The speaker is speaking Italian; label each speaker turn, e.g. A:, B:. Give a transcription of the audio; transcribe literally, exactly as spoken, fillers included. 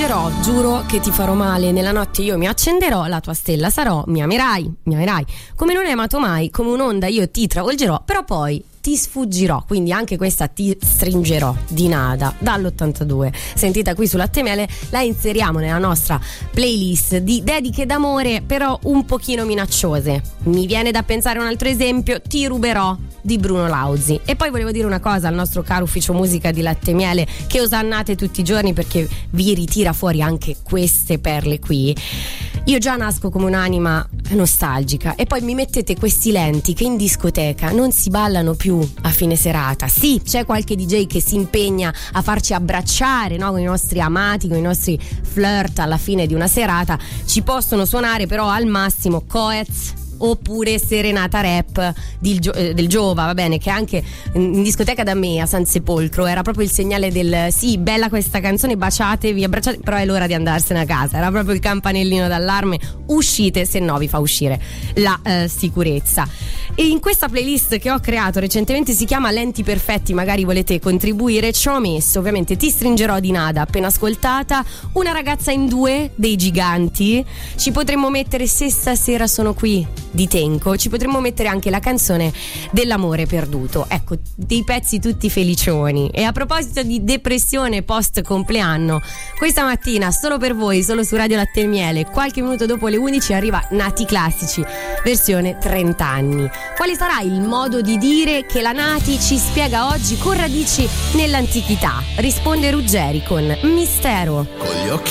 A: stringerò, giuro che ti farò male, nella notte io mi accenderò, la tua stella sarò, mi amerai, mi amerai, come non hai amato mai, come un'onda io ti travolgerò, però poi ti sfuggirò, quindi anche questa Ti stringerò di Nada dall'ottantadue, sentita qui su Latte e Miele, la inseriamo nella nostra playlist di dediche d'amore però un pochino minacciose. Mi viene da pensare un altro esempio, Ti ruberò di Bruno Lauzi. E poi volevo dire una cosa al nostro caro ufficio musica di Latte e Miele, che osannate tutti i giorni perché vi ritira fuori anche queste perle qui. Io già nasco come un'anima nostalgica e poi mi mettete questi lenti che in discoteca non si ballano più a fine serata. Sì, c'è qualche D J che si impegna a farci abbracciare, no, con i nostri amati, con i nostri flirt alla fine di una serata. Ci possono suonare però al massimo Coez oppure Serenata Rap del, Gio- eh, del Giova, va bene, che anche in discoteca da me a San Sepolcro era proprio il segnale del sì, bella questa canzone, baciatevi, abbracciate, però è l'ora di andarsene a casa, era proprio il campanellino d'allarme, uscite, se no vi fa uscire la eh, sicurezza. E in questa playlist che ho creato recentemente, si chiama Lenti Perfetti, magari volete contribuire, ci ho messo ovviamente Ti stringerò di Nada, appena ascoltata, Una ragazza in due dei Giganti, ci potremmo mettere Se stasera sono qui di Tenco, ci potremmo mettere anche la canzone dell'amore perduto. Ecco, dei pezzi tutti felicioni. E a proposito di depressione post compleanno, questa mattina solo per voi, solo su Radio Latte e Miele, qualche minuto dopo le undici arriva Nati Classici versione trenta anni. Quale sarà il modo di dire che la Nati ci spiega oggi con radici nell'antichità? Risponde Ruggeri con Mistero.
B: Con gli occhi